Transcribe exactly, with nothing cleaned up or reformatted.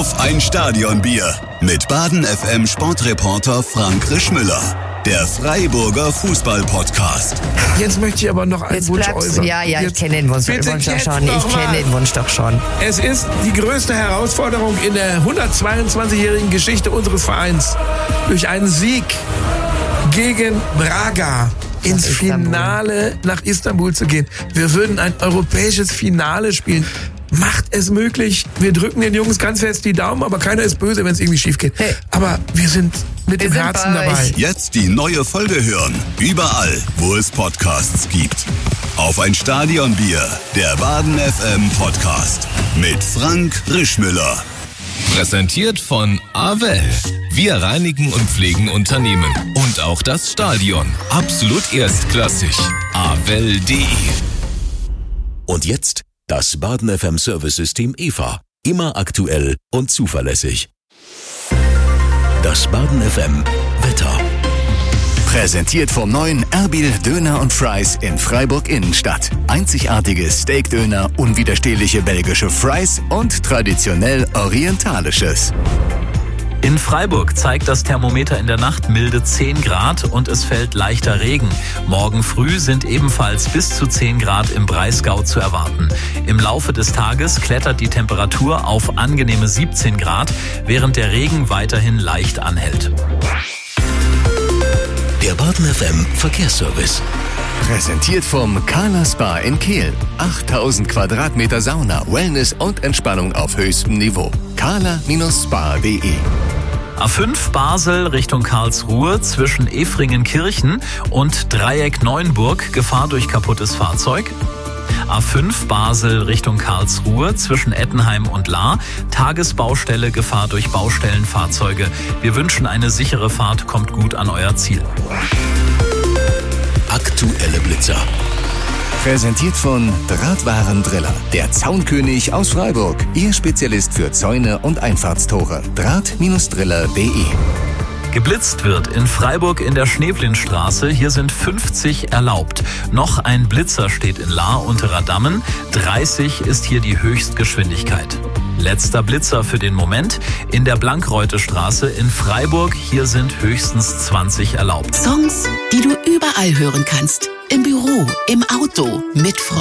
Auf ein Stadionbier mit Baden F M Sportreporter Frank Rischmüller. Der Freiburger Fußball-Podcast. Jetzt möchte ich aber noch einen Jetzt Wunsch bleibst, äußern. Ja, ja, jetzt, ich kenne den Wunsch, bitte Wunsch doch jetzt schon. noch Ich kenne mal. den Wunsch doch schon. Es ist die größte Herausforderung in der hundertzweiundzwanzigjährigen Geschichte unseres Vereins, durch einen Sieg gegen Braga ins Istanbul. Finale nach Istanbul zu gehen. Wir würden ein europäisches Finale spielen. Macht es möglich. Wir drücken den Jungs ganz fest die Daumen, aber keiner ist böse, wenn es irgendwie schief geht. Hey. Aber wir sind mit Wir dem sind Herzen bei dabei. euch. Jetzt die neue Folge hören. Überall, wo es Podcasts gibt. Auf ein Stadionbier. Der Baden F M Podcast. Mit Frank Rischmüller. Präsentiert von Avel. Wir reinigen und pflegen Unternehmen. Und auch das Stadion. Absolut erstklassig. avel punkt de. Und jetzt das Baden F M Service-System E V A. Immer aktuell und zuverlässig. Das Baden F M Wetter. Präsentiert vom neuen Erbil Döner und Fries in Freiburg Innenstadt. Einzigartige Steakdöner, unwiderstehliche belgische Fries und traditionell orientalisches. In Freiburg zeigt das Thermometer in der Nacht milde zehn Grad und es fällt leichter Regen. Morgen früh sind ebenfalls bis zu zehn Grad im Breisgau zu erwarten. Im Laufe des Tages klettert die Temperatur auf angenehme siebzehn Grad, während der Regen weiterhin leicht anhält. Der Baden F M Verkehrsservice. Präsentiert vom Kala Spa in Kehl. achttausend Quadratmeter Sauna, Wellness und Entspannung auf höchstem Niveau. kala Spa punkt de. A fünf Basel Richtung Karlsruhe zwischen Efringenkirchen und Dreieck Neuenburg, Gefahr durch kaputtes Fahrzeug. A fünf Basel Richtung Karlsruhe zwischen Ettenheim und Lahr, Tagesbaustelle, Gefahr durch Baustellenfahrzeuge. Wir wünschen eine sichere Fahrt, kommt gut an euer Ziel. Aktuelle Blitzer. Präsentiert von Drahtwarendriller. Der Zaunkönig aus Freiburg. Ihr Spezialist für Zäune und Einfahrtstore. Draht Driller punkt de. Geblitzt wird in Freiburg in der Schneeblindstraße. Hier sind fünfzig erlaubt. Noch ein Blitzer steht in Lahr unter Radammen. dreißig ist hier die Höchstgeschwindigkeit. Letzter Blitzer für den Moment in der Blankreutestraße in Freiburg. Hier sind höchstens zwanzig erlaubt. Songs, die du überall hören kannst. Im Büro, im Auto, mit Freunden.